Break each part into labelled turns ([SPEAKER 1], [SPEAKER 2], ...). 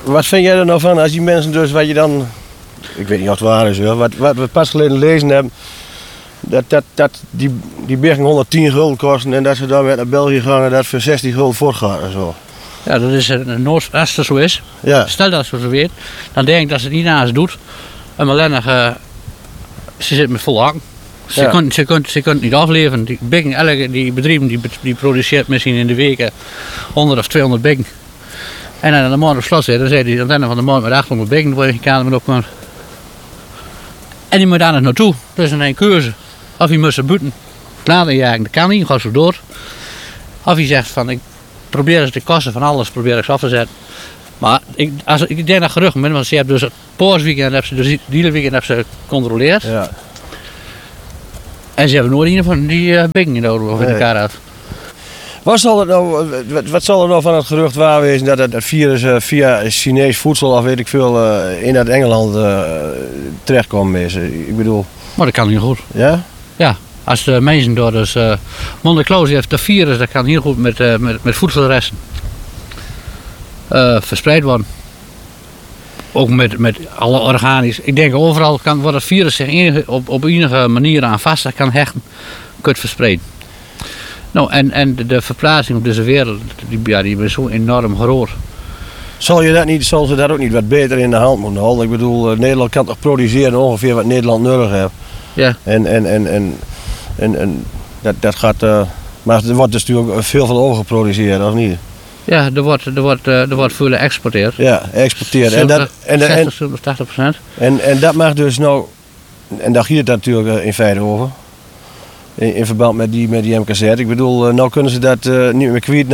[SPEAKER 1] Wat vind jij er nou van als die mensen dus, wat je dan, ik weet niet of het waar is hoor, wat we pas geleden lezen hebben, dat die bergen 110 gulden kosten en dat ze dan weer naar België gaan en dat voor 60 gulden voortgaat en zo.
[SPEAKER 2] Ja, dat is als het zo is.
[SPEAKER 1] Ja.
[SPEAKER 2] Stel dat ze zo weet, dan denk ik dat ze het niet naast doet. En alleen ze zit met volle hakken. Ze kunt niet afleveren. Die bedrijven die produceert misschien in de week 100 of 200 bikken. En dan aan de morgen op slot zit, dan zei hij aan het einde van de morgen met 800 bikken, dan word je geen op komt. En die moet daar nog naartoe. Dat is een keuze. Of je moet ze buiten laten jagen, dat kan niet, gaat zo door. Of je zegt van, ik probeer eens de kosten van alles probeer ik af te zetten. Maar ik denk dat gerucht ben, want ze hebben dus het paarsweekend, dus het hele weekend hebben ze gecontroleerd.
[SPEAKER 1] Ja.
[SPEAKER 2] En ze hebben nooit een van die bikken nodig of in elkaar uit.
[SPEAKER 1] Wat zal er nou van het gerucht waar wezen dat het virus via Chinees voedsel of weet ik veel in het Engeland terechtkomt? Ik bedoel...
[SPEAKER 2] Maar dat kan heel goed.
[SPEAKER 1] Ja?
[SPEAKER 2] Ja, als de mensen door dus... Monte-Claus heeft de virus, dat kan heel goed met voedselresten verspreid worden. Ook met alle organisch. Ik denk overal wordt het virus zich op enige manier aan vast kan hechten, kunt verspreiden. Nou, en de verplaatsing op deze wereld, die is zo enorm groot.
[SPEAKER 1] Zal ze dat ook niet wat beter in de hand moeten houden? Ik bedoel, Nederland kan toch produceren ongeveer wat Nederland nodig heeft.
[SPEAKER 2] Ja.
[SPEAKER 1] En dat gaat... maar er wordt dus natuurlijk veel van overgeproduceerd, of niet?
[SPEAKER 2] Ja, er wordt veel geëxporteerd.
[SPEAKER 1] Ja, exporteerd.
[SPEAKER 2] 60, 80%.
[SPEAKER 1] En dat mag dus nou... En daar gaat het natuurlijk in feite over. In verband met die MKZ. Ik bedoel, nou kunnen ze dat niet meer kwijt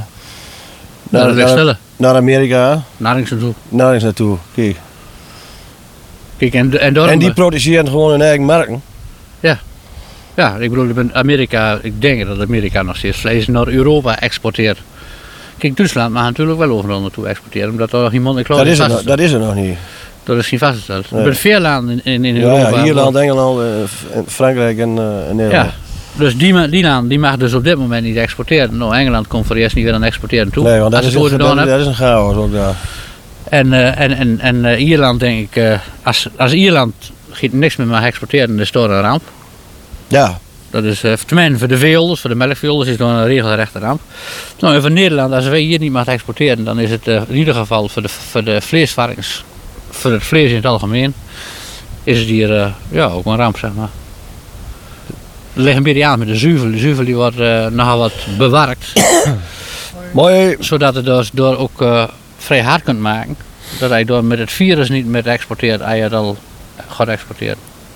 [SPEAKER 1] naar Amerika.
[SPEAKER 2] Nergens naartoe.
[SPEAKER 1] Nergens naartoe, kijk.
[SPEAKER 2] Kijk en
[SPEAKER 1] die produceren gewoon hun eigen markten.
[SPEAKER 2] Ja. Ja, ik bedoel, Amerika, ik denk dat Amerika nog steeds vlees naar Europa exporteert. Kijk, Duitsland mag natuurlijk wel overal naartoe exporteren, omdat er nog iemand in Klaus is vastgesteld.
[SPEAKER 1] Dat is er nog niet.
[SPEAKER 2] Dat is niet vastgesteld.
[SPEAKER 1] Nee.
[SPEAKER 2] Er zijn veel landen in Europa.
[SPEAKER 1] Ja, Ierland, Engeland, Frankrijk en Nederland.
[SPEAKER 2] Ja, dus die land die mag dus op dit moment niet exporteren. Nou, Engeland komt voor eerst niet weer aan exporteren toe.
[SPEAKER 1] Nee, want dat is een chaos ook daar.
[SPEAKER 2] En Ierland denk ik, als Ierland niks meer mag exporteren, dan is het een ramp.
[SPEAKER 1] Ja.
[SPEAKER 2] Dat is tenminste voor de veehouders, voor de melkveehouders is het een regelrechte ramp. Nou, en voor Nederland, als wij hier niet mag exporteren, dan is het in ieder geval voor de vleesvarkens, voor het vlees in het algemeen, is het hier ook een ramp, zeg maar. Er ligt een beetje aan met de zuivel. De zuivel die wordt nogal wat bewerkt.
[SPEAKER 1] Mooi.
[SPEAKER 2] Zodat het dus door ook vrij hard kunt maken. Dat hij door met het virus niet meer exporteert, hij het al gaat exporteren.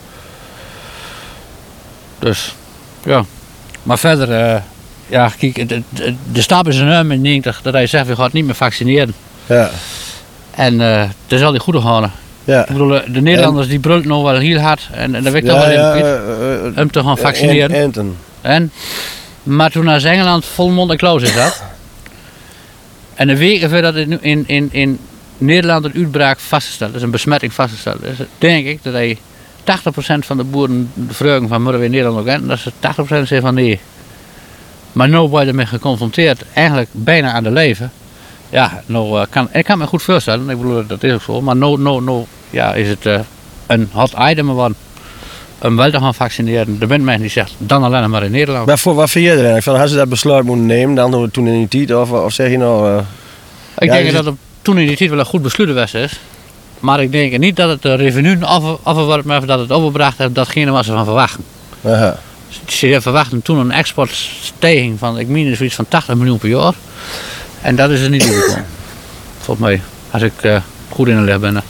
[SPEAKER 2] Dus, ja. Maar verder, kijk, de stap is enorm in 90 dat hij zegt, we gaan niet meer vaccineren.
[SPEAKER 1] Ja.
[SPEAKER 2] En dat zal die goed houden.
[SPEAKER 1] Ja.
[SPEAKER 2] Ik bedoel, de Nederlanders die brullen nog wel heel hard en dat weet ik toch wel in om te gaan vaccineren. Maar toen naar Engeland vol Monte-Claus is dat. En een week voordat het in Nederland een uitbraak vastgesteld is, een besmetting vastgesteld is, denk ik dat hij 80% van de boeren de vreugde van morgen in Nederland ook hebben, dat ze 80% zeggen van nee. Maar nu word je ermee geconfronteerd, eigenlijk bijna aan de leven. Ja, ik kan me goed voorstellen, ik bedoel dat is ook zo, maar nu is het een hot item geworden. Om wel te gaan vaccineren. Er bent mensen die zegt, dan alleen maar in Nederland.
[SPEAKER 1] Wat vind je er eigenlijk van? Hadden ze dat besluit moeten nemen dan toen in die tijd? Of zeg je nou...
[SPEAKER 2] Ik denk dat het toen in die tijd wel een goed besluit was is. Maar ik denk niet dat het revenue afgeworpen heeft, dat het overbracht heeft datgene wat ze van verwachten.
[SPEAKER 1] Aha.
[SPEAKER 2] Ze verwachten toen een exportstijging van, ik meen zoiets van 80 miljoen per jaar. En dat is er niet gekomen. Volgens mij, als ik goed in de leg ben.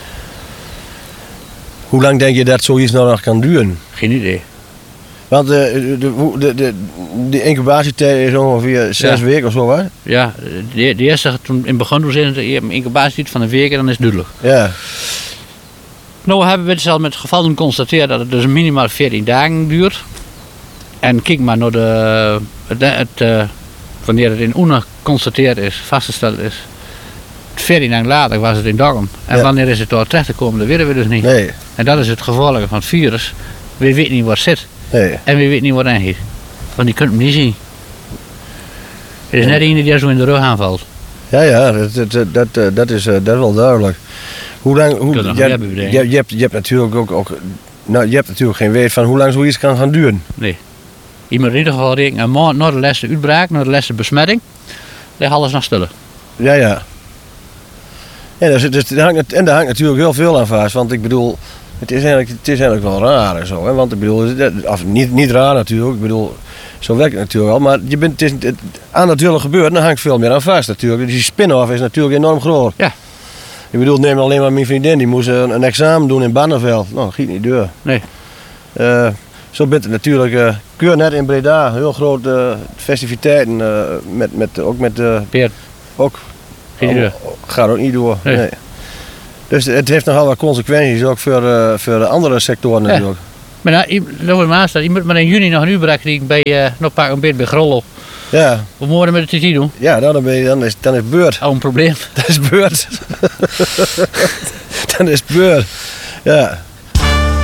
[SPEAKER 1] Hoe lang denk je dat zoiets nou nog kan duren?
[SPEAKER 2] Geen idee.
[SPEAKER 1] Want de incubatietijd is ongeveer 6 weken of zo, hè?
[SPEAKER 2] Ja, de eerste, toen in het begin toen zeiden ze een incubatietijd van een week en dan is het duidelijk. Ja. Nou hebben we dus al met gevallen geconstateerd dat het dus minimaal 14 dagen duurt. En kijk maar naar wanneer het in Oene geconstateerd is, vastgesteld is. 14 dagen later was het in Dokkum. En wanneer is het door terecht gekomen, dat weten we dus niet.
[SPEAKER 1] Nee.
[SPEAKER 2] En dat is het gevolg van het virus. We weten niet waar het zit.
[SPEAKER 1] Nee.
[SPEAKER 2] En we weten niet wat het is. Want die kunt hem niet zien. Er is net iemand die er zo in de rug aanvalt.
[SPEAKER 1] Ja, dat is wel duidelijk. Hoe lang... Je hebt natuurlijk ook... Nou, je hebt natuurlijk geen weet van hoe lang zoiets kan gaan duren.
[SPEAKER 2] Nee. Je moet in ieder geval rekenen, een maand na de laatste uitbraak, na de laatste besmetting, ligt alles nog stiller.
[SPEAKER 1] Ja. Ja, daar hangt natuurlijk heel veel aan vast. Want ik bedoel, het is eigenlijk wel raar en zo. Hè? Want ik bedoel, of niet raar natuurlijk. Ik bedoel, zo werkt het natuurlijk al. Maar aan natuurlijk gebeurt, dan hangt veel meer aan vast natuurlijk. Dus die spin-off is natuurlijk enorm groot.
[SPEAKER 2] Ja.
[SPEAKER 1] Ik bedoel, neem alleen maar mijn vriendin, die moest een examen doen in Barneveld. Nou, dat giet niet door.
[SPEAKER 2] Nee.
[SPEAKER 1] Zo bent het natuurlijk, keur net in Breda, heel grote festiviteiten, ook met
[SPEAKER 2] Peer.
[SPEAKER 1] Ook. Gaat ook niet door.
[SPEAKER 2] Nee.
[SPEAKER 1] Dus het heeft nogal wat consequenties, ook voor de andere sectoren natuurlijk.
[SPEAKER 2] Maar je moet maar in juni nog een uitbraak krijgen bij nog pak een beetje bij Grollo.
[SPEAKER 1] Ja.
[SPEAKER 2] Wat moeten we met de TT doen?
[SPEAKER 1] Ja, dan is het beurt.
[SPEAKER 2] Oh, een probleem.
[SPEAKER 1] Dat is beurt. Dan is het beurt. Ja.